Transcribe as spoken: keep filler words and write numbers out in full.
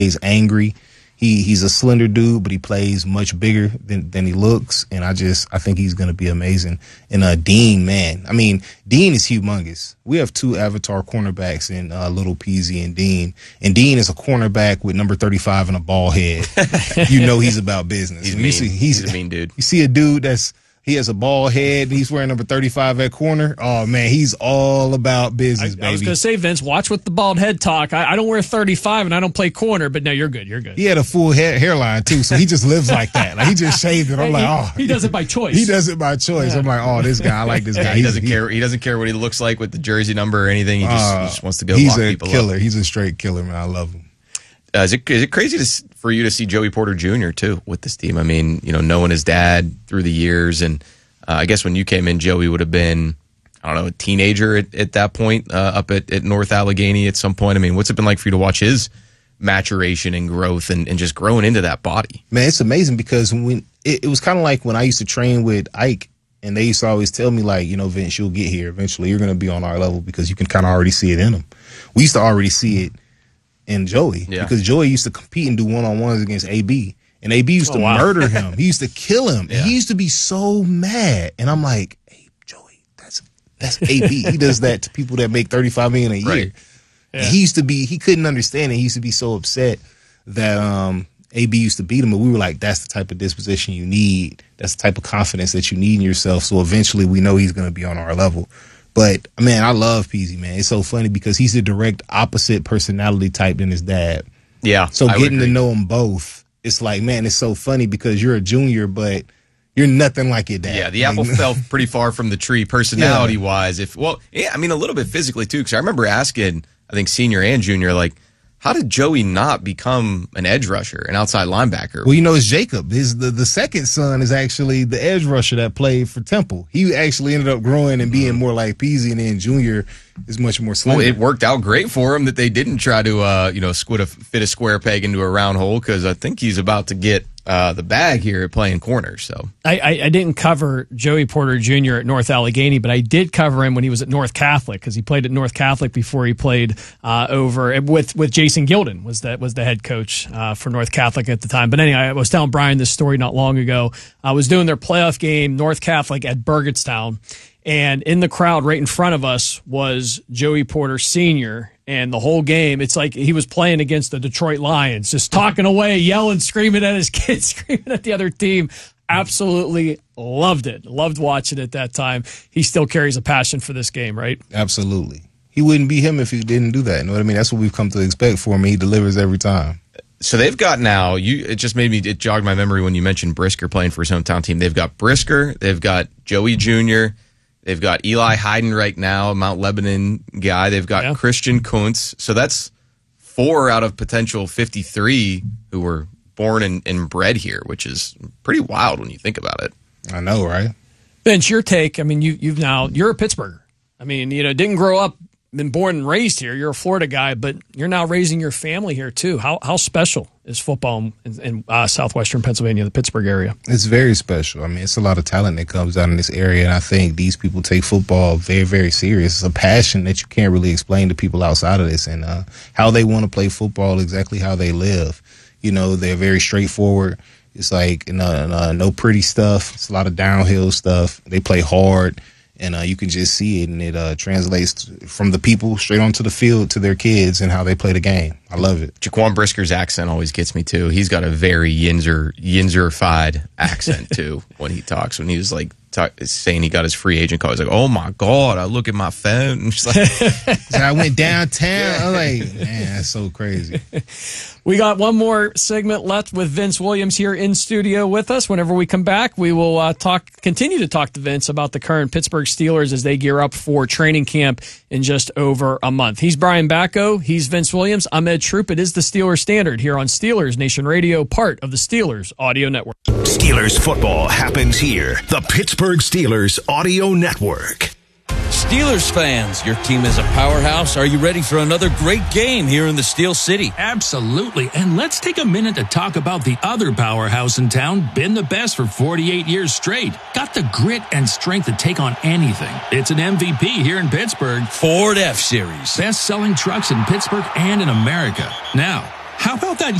He's angry. He he's a slender dude, but he plays much bigger than, than he looks. And I just I think he's going to be amazing. And uh, Dean, man, I mean, Dean is humongous. We have two avatar cornerbacks in uh, Little Peasy and Dean. And Dean is a cornerback with number thirty-five and a ball head. You know he's about business. He's When mean. You see, he's, he's a mean dude. You see a dude that's he has a ball head and he's wearing number thirty-five at corner. Oh, man, he's all about business, I, baby. I was going to say, Vince, watch with the bald head talk. I, I don't wear thirty-five and I don't play corner, but no, you're good. You're good. He had a full hair, hairline, too, so he just lives like that. Like, he just shaved it. I'm He- like, oh. he does it by choice. He does it by choice. Yeah. I'm like, oh, this guy, I like this guy. Yeah, he He's- doesn't care. He doesn't care what he looks like with the jersey number or anything. He just, uh, he just wants to go He's lock a people killer. up. He's a straight killer, man. I love him. Uh, is it is it crazy to, s- for you to see Joey Porter Junior too with this team? I mean, you know, knowing his dad through the years, and uh, I guess when you came in, Joey would have been, I don't know, a teenager at, at that point, uh, up at, at North Allegheny at some point. I mean, what's it been like for you to watch his maturation and growth and, and just growing into that body? Man, it's amazing because when it, it was kind of like when I used to train with Ike, and they used to always tell me, like, you know, Vince, you'll get here. Eventually, you're going to be on our level because you can kind of already see it in him. We used to already see it in Joey Yeah. because Joey used to compete and do one-on-ones against A B. And A B used Oh, to wow. murder him. He used to kill him. Yeah. And he used to be so mad. And I'm like, hey, Joey, that's that's A B. He does that to people that make thirty-five million dollars a year. Right. And he used to be, he couldn't understand it. He used to be so upset that um, A B used to beat him. But we were like, that's the type of disposition you need. That's the type of confidence that you need in yourself. So eventually we know he's going to be on our level. But, man, I love Peasy, man. It's so funny because he's the direct opposite personality type than his dad. Yeah. So I would getting to agree. know them both, it's like, man, it's so funny because you're a junior, but you're nothing like your dad. Yeah, the Like, apple fell pretty far from the tree personality wise. If well, yeah, I mean a little bit physically too. Because I remember asking, I think senior and junior, like, how did Joey not become an edge rusher, an outside linebacker? Well, you know, it's Jacob. His the, the second son is actually the edge rusher that played for Temple. He actually ended up growing and being more like Peasy, and then Junior is much more slender. Well, it worked out great for him that they didn't try to, uh, you know, squid a, fit a square peg into a round hole because I think he's about to get uh, the bag here at playing corner. So I, I, I didn't cover Joey Porter Junior at North Allegheny, but I did cover him when he was at North Catholic because he played at North Catholic before he played uh, over with with Jason Gilden was that was the head coach uh, for North Catholic at the time. But anyway, I was telling Brian this story not long ago. I was doing their playoff game, North Catholic at Burgettstown, and in the crowd right in front of us was Joey Porter Senior And the whole game, it's like he was playing against the Detroit Lions, just talking away, yelling, screaming at his kids, screaming at the other team. Absolutely loved it. Loved watching it that time. He still carries a passion for this game, right? Absolutely. He wouldn't be him if he didn't do that. You know what I mean? That's what we've come to expect from him. He delivers every time. So they've got now, you. It just made me, it jogged my memory when you mentioned Brisker playing for his hometown team. They've got Brisker, they've got Joey Junior, they've got Eli Hayden right now, Mount Lebanon guy. They've got Yeah. Christian Kuntz. So that's four out of potential fifty-three who were born and, and bred here, which is pretty wild when you think about it. I know, right? Vince, your take. I mean, you, you've now, you're a Pittsburgher. I mean, you know, didn't grow up, been born and raised here. You're a Florida guy, but you're now raising your family here too. How how special is football in, in uh, southwestern Pennsylvania, the Pittsburgh area? It's very special. I mean, it's a lot of talent that comes out in this area, and I think these people take football very, very serious. It's a passion that you can't really explain to people outside of this, and uh, how they want to play football, exactly how they live. You know, they're very straightforward. It's like no, no, no pretty stuff. It's a lot of downhill stuff. They play hard. And uh, you can just see it, and it uh, translates from the people straight onto the field to their kids and how they play the game. I love it. Jaquan Brisker's accent always gets me too. He's got a very Yinzer Yinzer-fied accent too when he talks. When he was like talk, saying he got his free agent call, he's like, "Oh my God, I look at my phone." And she's like, I went downtown. I'm like, man, that's so crazy. We got one more segment left with Vince Williams here in studio with us. Whenever we come back, we will uh, talk, continue to talk to Vince about the current Pittsburgh Steelers as they gear up for training camp in just over a month. He's Brian Bacco. He's Vince Williams. I'm Ed Troop. It is the Steelers Standard here on Steelers Nation Radio, part of the Steelers Audio Network. Steelers football happens here. The Pittsburgh Steelers Audio Network. Steelers fans, your team is a powerhouse. Are you ready for another great game here in the Steel City? Absolutely. And let's take a minute to talk about the other powerhouse in town, been the best for forty-eight years straight. Got the grit and strength to take on anything. It's an M V P here in Pittsburgh. Ford F-Series. Best-selling trucks in Pittsburgh and in America. Now, How about that